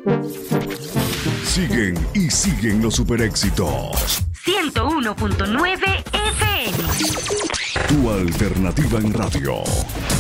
Siguen y siguen los super éxitos. 101.9 FM. Tu alternativa en radio.